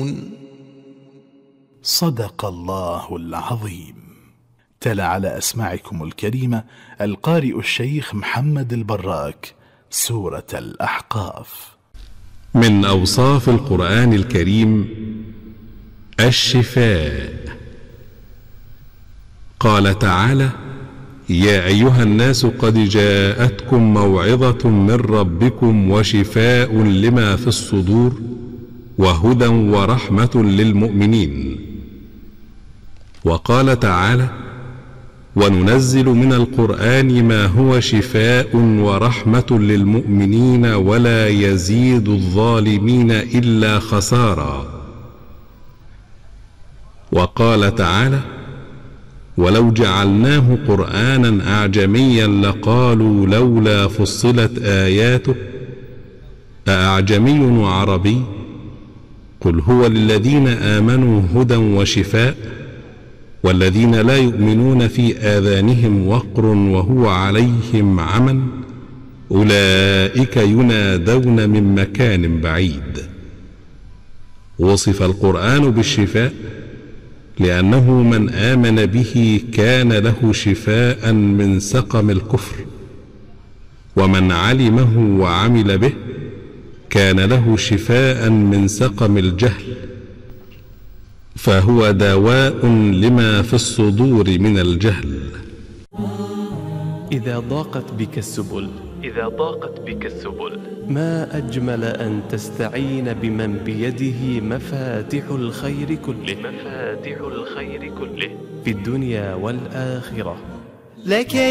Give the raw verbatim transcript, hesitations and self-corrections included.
صدق الله العظيم. تلا على أسماعكم الكريمة القارئ الشيخ محمد البراك سورة الأحقاف. من أوصاف القرآن الكريم الشفاء. قال تعالى: يا أيها الناس قد جاءتكم موعظة من ربكم وشفاء لما في الصدور وهدى ورحمة للمؤمنين. وقال تعالى: وننزل من القرآن ما هو شفاء ورحمة للمؤمنين ولا يزيد الظالمين إلا خسارا. وقال تعالى: ولو جعلناه قرآنا أعجميا لقالوا لولا فصلت آياته أأعجمي وعربي قل هو للذين آمنوا هدى وشفاء والذين لا يؤمنون في آذانهم وقر وهو عليهم عمى أولئك ينادون من مكان بعيد. وصف القرآن بالشفاء لأنه من آمن به كان له شفاء من سقم الكفر، ومن علمه وعمل به كان له شفاء من سقم الجهل، فهو دواء لما في الصدور من الجهل. إذا ضاقت بك السبل إذا ضاقت بك السبل ما أجمل أن تستعين بمن بيده مفاتح الخير كله مفاتح الخير كله في الدنيا والآخرة. لك